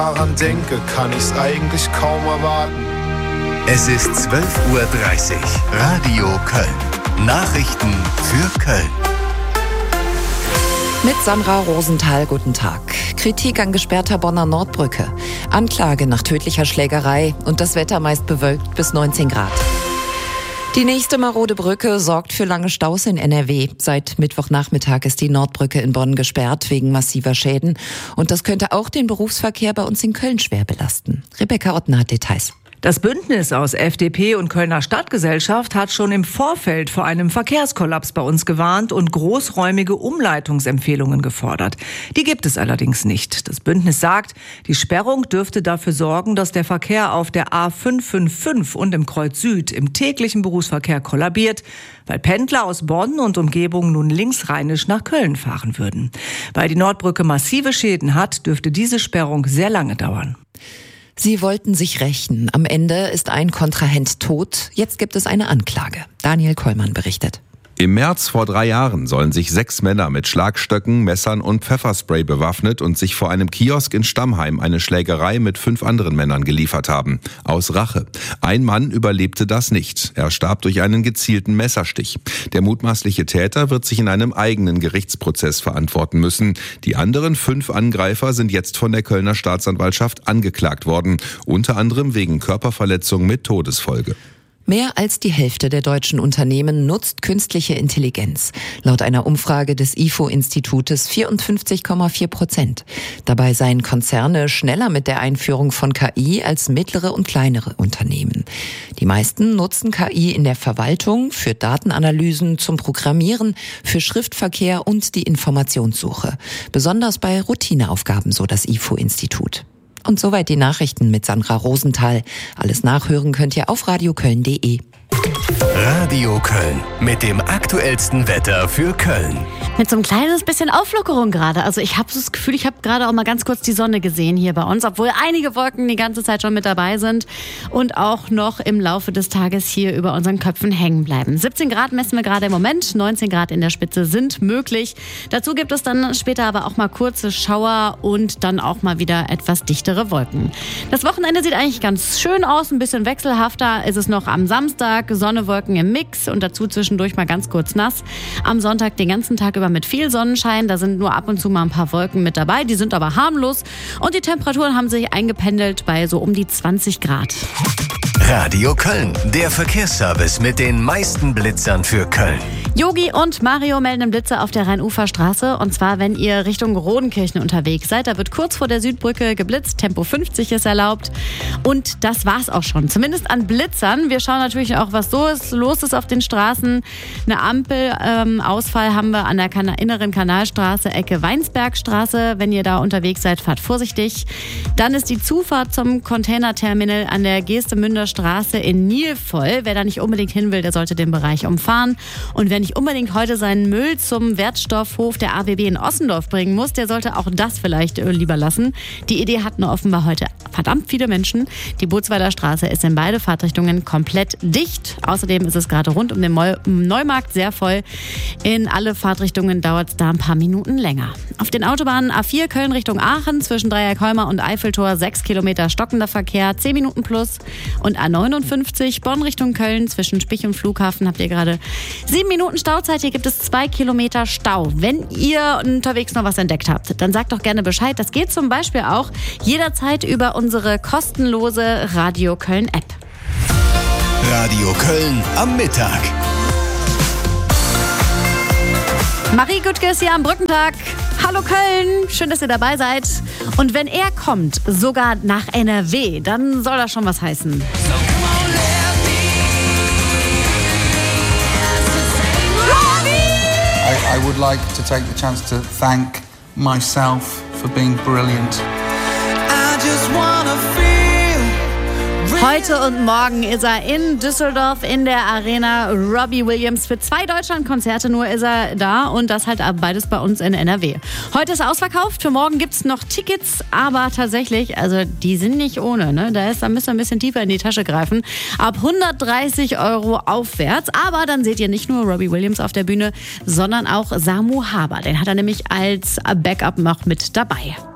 daran denke, kann ich's eigentlich kaum erwarten. Es ist 12:30 Uhr. Radio Köln. Nachrichten für Köln. Mit Sandra Rosenthal, guten Tag. Kritik an gesperrter Bonner Nordbrücke. Anklage nach tödlicher Schlägerei und das Wetter meist bewölkt bis 19 Grad. Die nächste marode Brücke sorgt für lange Staus in NRW. Seit Mittwochnachmittag ist die Nordbrücke in Bonn gesperrt wegen massiver Schäden. Und das könnte auch den Berufsverkehr bei uns in Köln schwer belasten. Rebecca Ottner hat Details. Das Bündnis aus FDP und Kölner Stadtgesellschaft hat schon im Vorfeld vor einem Verkehrskollaps bei uns gewarnt und großräumige Umleitungsempfehlungen gefordert. Die gibt es allerdings nicht. Das Bündnis sagt, die Sperrung dürfte dafür sorgen, dass der Verkehr auf der A555 und im Kreuz Süd im täglichen Berufsverkehr kollabiert, weil Pendler aus Bonn und Umgebung nun linksrheinisch nach Köln fahren würden. Weil die Nordbrücke massive Schäden hat, dürfte diese Sperrung sehr lange dauern. Sie wollten sich rächen. Am Ende ist ein Kontrahent tot. Jetzt gibt es eine Anklage. Daniel Kollmann berichtet. Im März vor 3 Jahren sollen sich 6 Männer mit Schlagstöcken, Messern und Pfefferspray bewaffnet und sich vor einem Kiosk in Stammheim eine Schlägerei mit 5 anderen Männern geliefert haben. Aus Rache. Ein Mann überlebte das nicht. Er starb durch einen gezielten Messerstich. Der mutmaßliche Täter wird sich in einem eigenen Gerichtsprozess verantworten müssen. Die anderen 5 Angreifer sind jetzt von der Kölner Staatsanwaltschaft angeklagt worden. Unter anderem wegen Körperverletzung mit Todesfolge. Mehr als die Hälfte der deutschen Unternehmen nutzt künstliche Intelligenz. Laut einer Umfrage des IFO-Institutes 54,4%. Dabei seien Konzerne schneller mit der Einführung von KI als mittlere und kleinere Unternehmen. Die meisten nutzen KI in der Verwaltung, für Datenanalysen, zum Programmieren, für Schriftverkehr und die Informationssuche. Besonders bei Routineaufgaben, so das IFO-Institut. Und soweit die Nachrichten mit Sandra Rosenthal. Alles nachhören könnt ihr auf radioköln.de. Radio Köln mit dem aktuellsten Wetter für Köln. Mit so ein kleines bisschen Auflockerung gerade. Also ich habe so das Gefühl, ich habe gerade auch mal ganz kurz die Sonne gesehen hier bei uns, obwohl einige Wolken die ganze Zeit schon mit dabei sind und auch noch im Laufe des Tages hier über unseren Köpfen hängen bleiben. 17 Grad messen wir gerade im Moment, 19 Grad in der Spitze sind möglich. Dazu gibt es dann später aber auch mal kurze Schauer und dann auch mal wieder etwas dichtere Wolken. Das Wochenende sieht eigentlich ganz schön aus, ein bisschen wechselhafter ist es noch am Samstag. Sonne, Wolken im Mix und dazu zwischendurch mal ganz kurz nass. Am Sonntag den ganzen Tag über mit viel Sonnenschein. Da sind nur ab und zu mal ein paar Wolken mit dabei. Die sind aber harmlos. Und die Temperaturen haben sich eingependelt bei so um die 20 Grad. Radio Köln, der Verkehrsservice mit den meisten Blitzern für Köln. Yogi und Mario melden einen Blitzer auf der Rhein-Ufer-Straße. Und zwar, wenn ihr Richtung Rodenkirchen unterwegs seid. Da wird kurz vor der Südbrücke geblitzt. Tempo 50 ist erlaubt. Und das war's auch schon. Zumindest an Blitzern. Wir schauen natürlich auch, was los ist auf den Straßen. Eine Ampelausfall haben wir an der inneren Kanalstraße, Ecke Weinsbergstraße. Wenn ihr da unterwegs seid, fahrt vorsichtig. Dann ist die Zufahrt zum Containerterminal an der Geestemünder Straße in Nil voll. Wer da nicht unbedingt hin will, der sollte den Bereich umfahren. Und wer nicht unbedingt heute seinen Müll zum Wertstoffhof der AWB in Ossendorf bringen muss, der sollte auch das vielleicht lieber lassen. Die Idee hatten offenbar heute verdammt viele Menschen. Die Bootsweiler Straße ist in beide Fahrtrichtungen komplett dicht. Außerdem ist es gerade rund um den Neumarkt sehr voll. In alle Fahrtrichtungen dauert es da ein paar Minuten länger. Auf den Autobahnen A4 Köln Richtung Aachen zwischen Dreieckholmer und Eiffeltor 6 Kilometer stockender Verkehr, 10 Minuten plus. Und A59 Bonn Richtung Köln zwischen Spich und Flughafen habt ihr gerade 7 Minuten Stauzeit. Hier gibt es 2 Kilometer Stau. Wenn ihr unterwegs noch was entdeckt habt, dann sagt doch gerne Bescheid. Das geht zum Beispiel auch jederzeit über unsere kostenlose Radio Köln App. Radio Köln am Mittag. Marie Güttke ist hier am Brückentag. Hallo Köln, schön, dass ihr dabei seid. Und wenn er kommt, sogar nach NRW, dann soll das schon was heißen. I would like to take the chance to thank myself for being brilliant. I just wanna feel. Heute und morgen ist er in Düsseldorf in der Arena Robbie Williams. Für 2 Deutschlandkonzerte nur ist er da und das halt beides bei uns in NRW. Heute ist ausverkauft, für morgen gibt es noch Tickets, aber tatsächlich, also die sind nicht ohne, ne? Da müsst ihr ein bisschen tiefer in die Tasche greifen. Ab 130 € aufwärts, aber dann seht ihr nicht nur Robbie Williams auf der Bühne, sondern auch Samu Haber. Den hat er nämlich als Backup noch mit dabei.